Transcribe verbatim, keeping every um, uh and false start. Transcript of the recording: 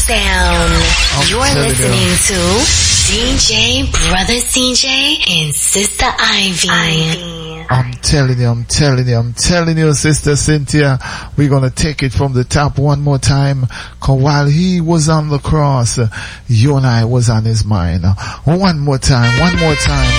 sound. I'm You're listening to D J Brother C J and Sister Ivy. Ivy. I'm telling you, I'm telling you, I'm telling you, Sister Cynthia, we're gonna take it from the top one more time, cause while he was on the cross, you and I was on his mind. One more time, one more time.